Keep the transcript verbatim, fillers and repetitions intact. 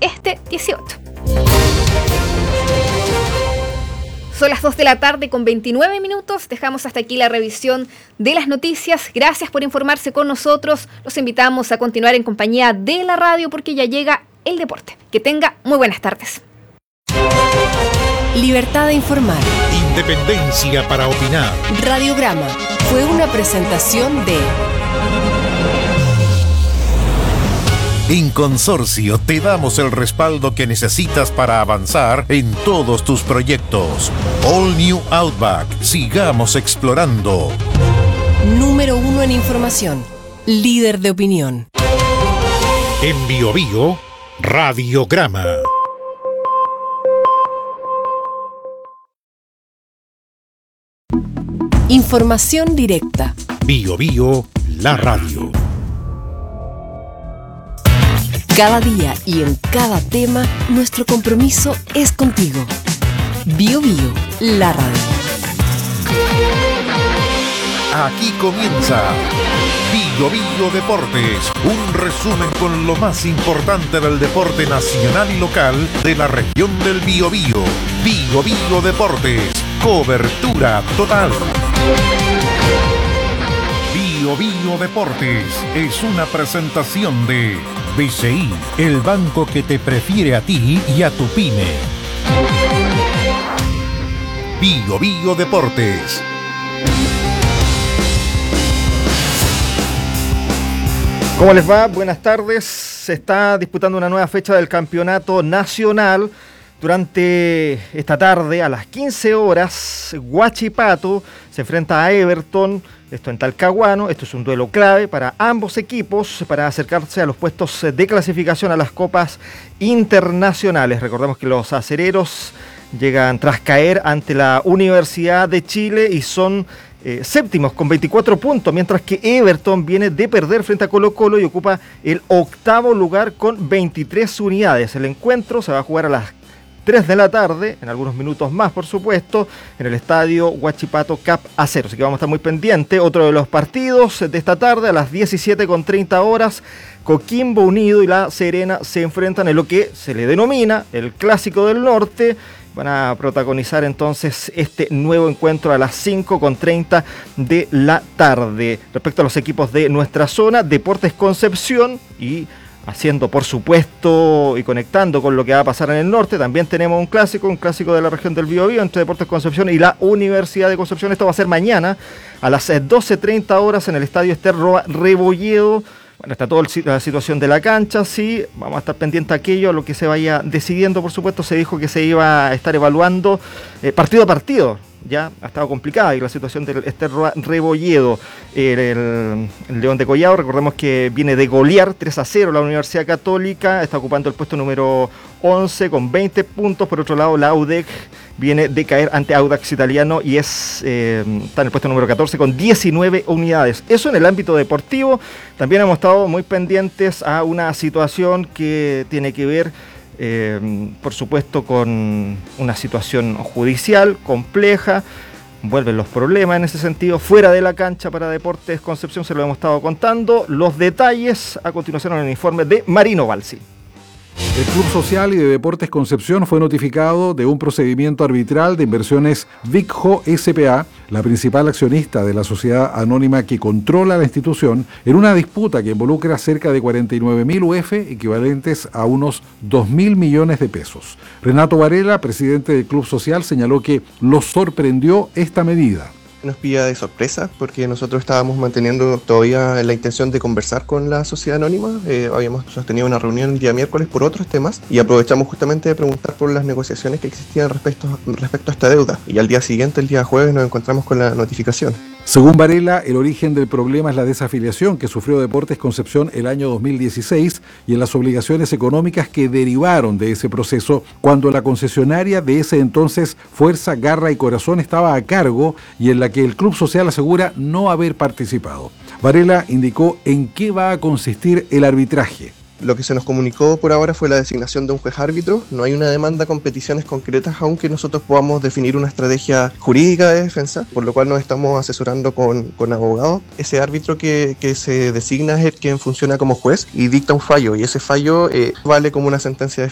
este dieciocho. Son las dos de la tarde con veintinueve minutos. Dejamos hasta aquí la revisión de las noticias. Gracias por informarse con nosotros. Los invitamos a continuar en compañía de la radio porque ya llega el deporte. Que tenga muy buenas tardes. Libertad de informar. Independencia para opinar. Radiograma fue una presentación de... En Consorcio te damos el respaldo que necesitas para avanzar en todos tus proyectos. All New Outback. Sigamos explorando. Número uno en información. Líder de opinión. En Bio Bio, Radiograma. Información directa. Bio Bio, la radio. Cada día y en cada tema, nuestro compromiso es contigo. Bio Bio, la radio. Aquí comienza Bio Bio Deportes, un resumen con lo más importante del deporte nacional y local de la región del Biobío. Bio Bio Deportes, cobertura total. Bio Bio Deportes es una presentación de B C I, el banco que te prefiere a ti y a tu pyme. Bio Bio Deportes. ¿Cómo les va? Buenas tardes. Se está disputando una nueva fecha del campeonato nacional. Durante esta tarde, a las quince horas, Huachipato se enfrenta a Everton, esto en Talcahuano. Esto es un duelo clave para ambos equipos para acercarse a los puestos de clasificación a las copas internacionales. Recordemos que los acereros llegan tras caer ante la Universidad de Chile y son eh, séptimos con veinticuatro puntos, mientras que Everton viene de perder frente a Colo Colo y ocupa el octavo lugar con veintitrés unidades. El encuentro se va a jugar a las tres de la tarde, en algunos minutos más por supuesto, en el estadio Huachipato Cap Acero, así que vamos a estar muy pendientes. Otro de los partidos de esta tarde, a las diecisiete con treinta horas, Coquimbo Unido y La Serena se enfrentan en lo que se le denomina el Clásico del Norte. Van a protagonizar entonces este nuevo encuentro a las cinco con treinta de la tarde. Respecto a los equipos de nuestra zona, Deportes Concepción y haciendo, por supuesto, y conectando con lo que va a pasar en el norte, también tenemos un clásico, un clásico de la región del Biobío entre Deportes Concepción y la Universidad de Concepción. Esto va a ser mañana a las doce treinta horas en el estadio Ester Roa Rebolledo. Bueno, está toda la situación de la cancha, sí, vamos a estar pendientes a aquello, a lo que se vaya decidiendo, por supuesto. Se dijo que se iba a estar evaluando eh, partido a partido. Ya ha estado complicada y la situación del Ester Roa Rebolledo. El, el, el León de Collado, recordemos que viene de golear tres a cero la Universidad Católica, está ocupando el puesto número once con veinte puntos. Por otro lado, la U D E C viene de caer ante Audax Italiano y es eh, está en el puesto número catorce con diecinueve unidades. Eso en el ámbito deportivo. También hemos estado muy pendientes a una situación que tiene que ver Eh, por supuesto con una situación judicial compleja. Vuelven los problemas en ese sentido fuera de la cancha para Deportes Concepción, se lo hemos estado contando. Los detalles a continuación en el informe de Marino Balsi. El Club Social y de Deportes Concepción fue notificado de un procedimiento arbitral de inversiones Vicjo S P A, la principal accionista de la sociedad anónima que controla la institución, en una disputa que involucra cerca de cuarenta y nueve mil U F, equivalentes a unos dos mil millones de pesos. Renato Varela, presidente del Club Social, señaló que los sorprendió esta medida. Nos pilla de sorpresa porque nosotros estábamos manteniendo todavía la intención de conversar con la sociedad anónima. Eh, habíamos sostenido una reunión el día miércoles por otros temas y aprovechamos justamente de preguntar por las negociaciones que existían respecto, respecto a esta deuda. Y al día siguiente, el día jueves, nos encontramos con la notificación. Según Varela, el origen del problema es la desafiliación que sufrió Deportes Concepción el año dos mil dieciséis y en las obligaciones económicas que derivaron de ese proceso cuando la concesionaria de ese entonces Fuerza, Garra y Corazón estaba a cargo y en la que el Club Social asegura no haber participado. Varela indicó en qué va a consistir el arbitraje. Lo que se nos comunicó por ahora fue la designación de un juez árbitro. No hay una demanda con peticiones concretas, aunque nosotros podamos definir una estrategia jurídica de defensa, por lo cual nos estamos asesorando con, con abogados. Ese árbitro que, que se designa es el quien funciona como juez y dicta un fallo, y ese fallo eh, vale como una sentencia